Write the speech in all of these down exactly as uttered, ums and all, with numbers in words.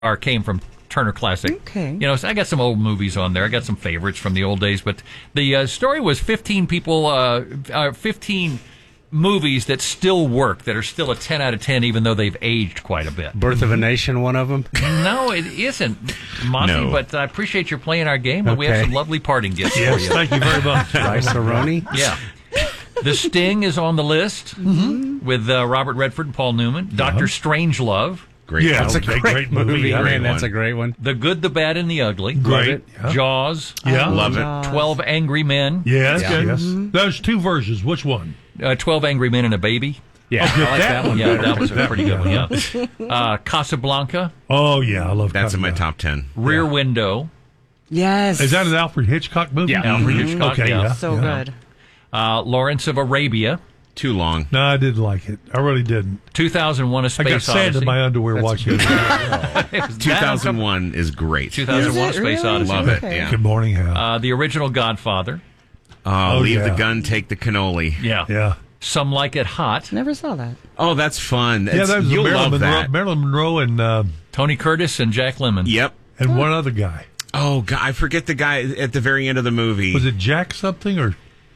Or came from Turner Classic. Okay. You know, so I got some old movies on there. I got some favorites from the old days. But the uh, story was fifteen people, uh, uh, fifteen movies that still work, that are still a ten out of ten, even though they've aged quite a bit. Birth of a Nation, one of them? No, it isn't, Monty, No. but I appreciate you playing our game, and we Okay. have some lovely parting gifts Yes, for you. thank you very much. Rice-A-Roni? Yeah. The Sting is on the list with uh, Robert Redford and Paul Newman. Doctor Strangelove. Great. Yeah, That's a okay, great, movie. Yeah. I Great mean, that's one. a great one. The Good, the Bad, and the Ugly. Great. Yeah. Jaws. Yeah. Love it. Jaws. twelve Angry Men. Yes, Yeah. yes. There's two versions. Which one? Uh, twelve Angry Men and a Baby. Yeah, Oh, good. I like That that one. one. Yeah, better. that was a That pretty one, good one, yeah. Uh, Casablanca. Oh, yeah, I love That's in my Casablanca. top ten. Rear Window. Yes. Is that an Alfred Hitchcock movie? Yeah. Alfred Hitchcock, Okay, yeah. yeah. so yeah. good? Uh, Lawrence of Arabia. Too long. No, I didn't like it. I really didn't. two thousand one: A I Space got sand Odyssey. in my underwear watching it. It was two that thousand one is great. two thousand one: A Is it Space really? Odyssey. Love it. Okay. Yeah. Good morning, Hal. Uh, the original Godfather. Oh, Oh, leave yeah. the gun, take the cannoli. Yeah. yeah. Some Like It Hot. Never saw that. Oh, that's fun. Yeah, It's- that was the you'll Marilyn love Monroe, that. Marilyn Monroe and, uh, Tony Curtis and Jack Lemmon. Yep. and one other guy. Oh, God, I forget the guy at the very end of the movie. Was it Jack something or?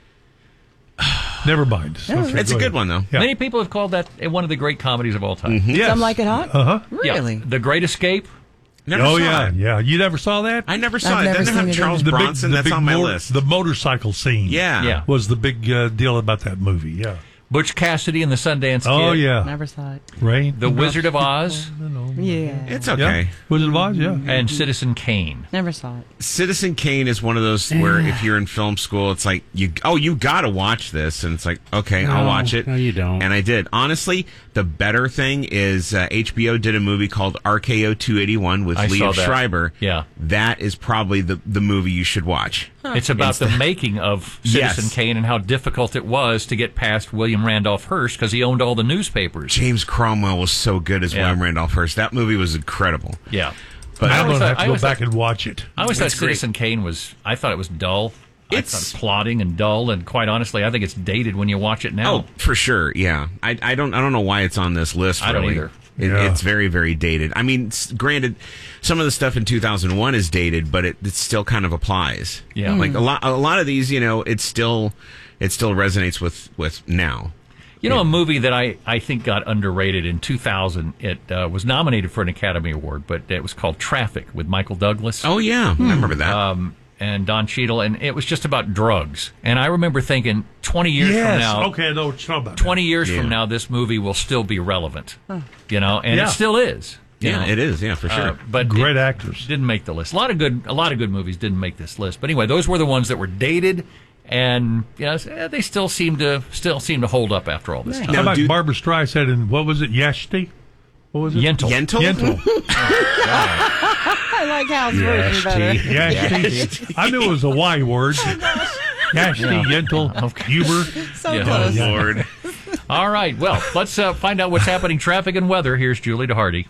Never mind. Okay, It's a go good ahead. one, though. Yeah. Many people have called that one of the great comedies of all time. Yes. Some Like It Hot? Uh-huh. Yeah. Really? The Great Escape. Never Oh, saw yeah, it. yeah. You never saw that? I never saw I've it. never Doesn't it seen have it Charles either. The big- Bronson? the That's big on my mor- list. The motorcycle scene. yeah. Yeah. Was the big uh, deal about that movie, yeah. Butch Cassidy and the Sundance Kid. Oh, yeah. Never saw it. Rain. The Wizard of Oz Yeah. It's Yeah. okay. Wizard of Oz, yeah. and Citizen Kane. Never saw it. Citizen Kane is one of those where if you're in film school, it's like, you oh, you got to watch this. And it's like, okay, I'll No, watch it. no, you don't. And I did. Honestly, the better thing is uh, H B O did a movie called R K O two eighty-one with I Liev saw that. Schreiber. Yeah. That is probably the, the movie you should watch. It's about the making of Citizen Yes. Kane and how difficult it was to get past William Randolph Hearst because he owned all the newspapers. James Cromwell was so good as Yeah. William Randolph Hearst. That movie was incredible. Yeah. But I I'm always going to thought- have I to go always back thought- and watch it. I always thought It's great. Citizen Kane was, I thought it was dull. I It's- thought it was plodding and dull, and quite honestly, I think it's dated when you watch it now. Oh, for sure, yeah. I, I don't I don't know why it's on this list. I don't Really. either. It, Yeah. It's very very dated. I mean, s- granted, some of the stuff in two thousand one is dated, but it, it still kind of applies. Yeah. like a lot a lot of these, you know, it still it still resonates with with now. You know, a movie that I, I think got underrated in two thousand, it uh, was nominated for an Academy Award, but it was called Traffic with Michael Douglas. Oh yeah, I remember that. Um, and Don Cheadle, and it was just about drugs. And I remember thinking, twenty years Yes. from now, Okay, I know what you're talking about. twenty years Yeah. from now, this movie will still be relevant. You know, and Yeah. it still is. you yeah, know. it is. Yeah, for sure. Uh, but Great it actors. didn't make the list. A lot of good, a lot of good movies didn't make this list. But anyway, those were the ones that were dated, and you know, eh, they still seem to still seem to hold up after all this time. How Now, about do- Barbara Streisand and what was it, Yashti? What was it? Yentl. Yentl? Yentl. I like Hal's version better. Yashti. I knew it was a Y word. Yashti, Yentl, Huber. So Yeah. close. Oh Lord. All right, well, let's uh, find out what's happening traffic and weather. Here's Julie DeHardy.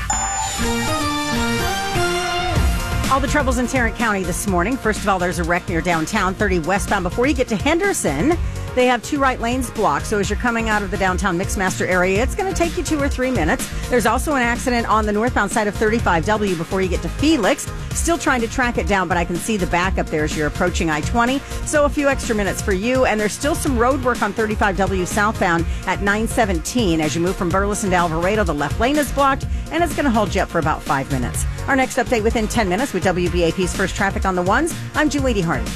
All the troubles in Tarrant County this morning. First of all, there's a wreck near downtown, thirty westbound. Before you get to Henderson, they have two right lanes blocked. So as you're coming out of the downtown Mixmaster area, it's going to take you two or three minutes. There's also an accident on the northbound side of thirty-five W before you get to Felix. Still trying to track it down, but I can see the backup there as you're approaching I twenty. So a few extra minutes for you. And there's still some road work on thirty-five W southbound at nine seventeen. As you move from Burleson to Alvarado, the left lane is blocked, and it's going to hold you up for about five minutes. Our next update within ten minutes with W B A P's First Traffic on the Ones. I'm Julie DeHardy.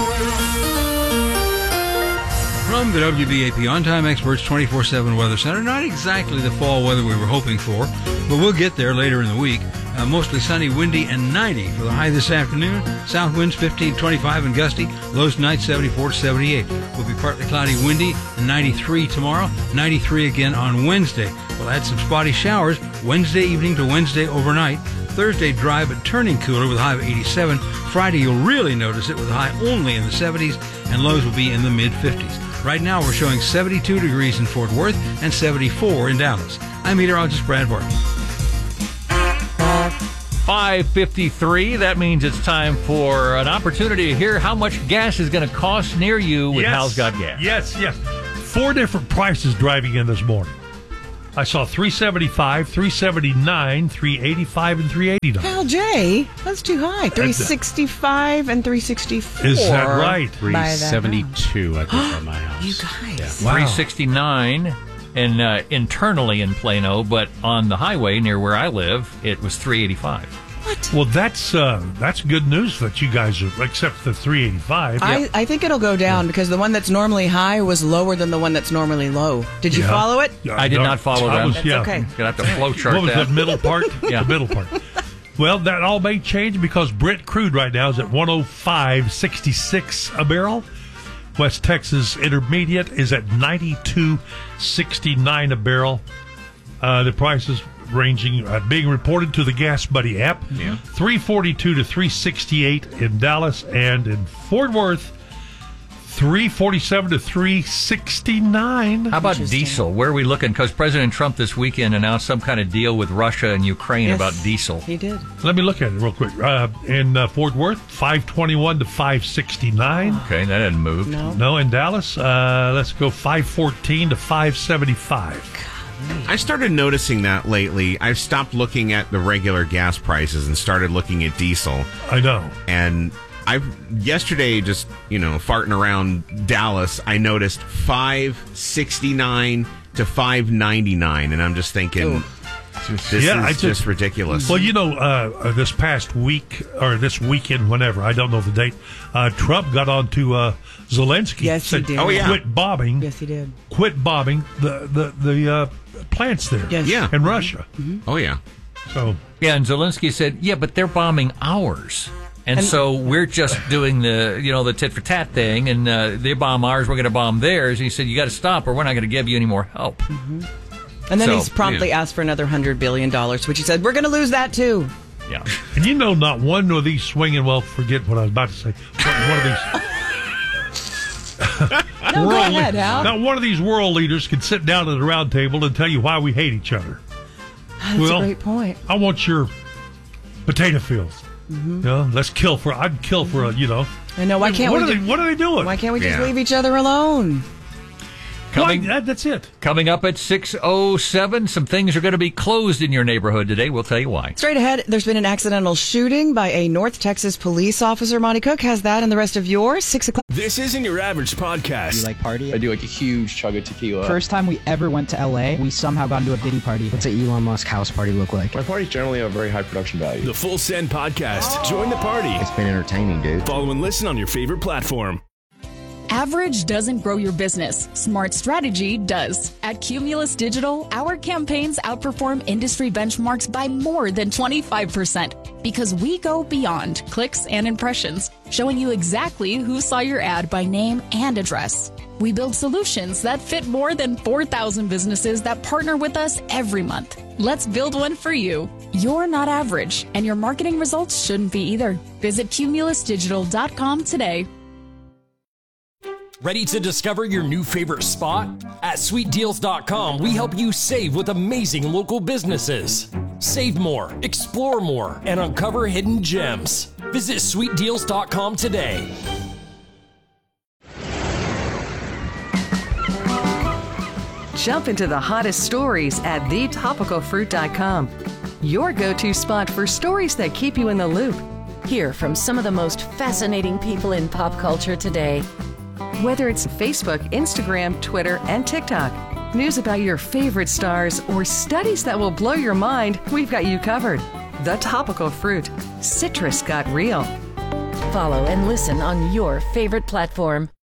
From the W B A P On-Time Experts twenty-four seven Weather Center, not exactly the fall weather we were hoping for, but we'll get there later in the week. Uh, mostly sunny, windy, and ninety for the high this afternoon. South winds fifteen to twenty-five and gusty. Lows tonight seventy-four to seventy-eight. Will be partly cloudy, windy, and ninety-three tomorrow. ninety-three again on Wednesday. We'll add some spotty showers Wednesday evening to Wednesday overnight. Thursday dry but turning cooler with a high of eighty-seven. Friday you'll really notice it with a high only in the seventies, and lows will be in the mid-fifties. Right now we're showing seventy-two degrees in Fort Worth and seventy-four in Dallas. I'm meteorologist Brad Barton. five fifty-three. That means it's time for an opportunity to hear how much gas is going to cost near you with Yes. Hal's Got Gas. Yes, yes. Four different prices driving in this morning. I saw three seventy-five, three seventy-nine, three eighty-five, and three eighty-nine. Hal J, that's too high. three sixty-five and three sixty-four. Is that right? three seventy-two, I think, on my house. You guys. Wow. three sixty-nine and uh, internally in Plano, but on the highway near where I live, it was three eighty-five. What? Well, that's uh, that's good news that you guys are, except the three eighty-five. I, I think it'll go down because the one that's normally high was lower than the one that's normally low. Did you Yeah. follow it? Yeah, I did no, not follow I that. was- That's yeah. okay. Gonna have to flow chart What was that. that middle part? Yeah. The middle part. Well, that all may change because Brent crude right now is at one oh five sixty-six a barrel. West Texas Intermediate is at ninety-two sixty-nine a barrel. Uh, the prices ranging, uh, being reported to the Gas Buddy app. Yeah. three forty-two to three sixty-eight in Dallas, and in Fort Worth, three forty-seven to three sixty-nine. How about diesel? Where are we looking? Because President Trump this weekend announced some kind of deal with Russia and Ukraine Yes, about diesel. He did. Let me look at it real quick. Uh, in uh, Fort Worth, five twenty-one to five sixty-nine. Okay, that hadn't moved. No. No, in Dallas, uh, let's go five fourteen to five seventy-five. I started noticing that lately. I've stopped looking at the regular gas prices and started looking at diesel. I know. And I've yesterday just, you know, farting around Dallas, I noticed five sixty-nine to five ninety-nine, and I'm just thinking, this Yeah, is I just, just- ridiculous. Well, you know, uh, this past week, or this weekend, whenever, I don't know the date, uh, Trump got on to uh, Zelensky. Yes, he said, did. Oh, yeah. Quit bombing. Yes, he did. Quit bombing the, the, the uh, plants there Yes. Yeah. in Russia. Oh, yeah. So, Yeah, and Zelensky said, yeah, but they're bombing ours. And, And- so we're just doing the, you know, the tit for tat thing, and uh, they bomb ours, we're going to bomb theirs. And he said, you got to stop, or we're not going to give you any more help. And then So, he's promptly asked for another one hundred billion dollars, which he said, we're going to lose that too. Yeah. and you know, not one of these swinging, well, forget what I was about to say. One, one of these. No, go world ahead, lead- Hal. Now, one of these world leaders can sit down at a round table and tell you why we hate each other. That's well, a great point. I want your potato fields. Mm-hmm. You know, let's kill for. I'd kill for a. You know. I know. Why can't what we? are ju- they? What are they doing? Why can't we just Yeah. leave each other alone? Coming, Why- that- that's it. coming up at six oh seven, some things are going to be closed in your neighborhood today. We'll tell you why. Straight ahead, there's been an accidental shooting by a North Texas police officer. Monty Cook has that and the rest of yours. Six o'clock. This isn't your average podcast. You like party? I do like a huge chug of tequila. First time we ever went to L A, we somehow got into a Diddy party. What's an Elon Musk house party look like? My parties generally have very high production value. The Full Send Podcast. Join the party. It's been entertaining, dude. Follow and listen on your favorite platform. Average doesn't grow your business. Smart strategy does. At Cumulus Digital, our campaigns outperform industry benchmarks by more than twenty-five percent because we go beyond clicks and impressions, showing you exactly who saw your ad by name and address. We build solutions that fit more than four thousand businesses that partner with us every month. Let's build one for you. You're not average, and your marketing results shouldn't be either. Visit cumulus digital dot com today. Ready to discover your new favorite spot? At sweet deals dot com, we help you save with amazing local businesses. Save more, explore more, and uncover hidden gems. Visit sweet deals dot com today. Jump into the hottest stories at the topical fruit dot com. Your go-to spot for stories that keep you in the loop. Hear from some of the most fascinating people in pop culture today. Whether it's Facebook, Instagram, Twitter, and TikTok, news about your favorite stars, or studies that will blow your mind, we've got you covered. The Topical Fruit. Citrus got real. Follow and listen on your favorite platform.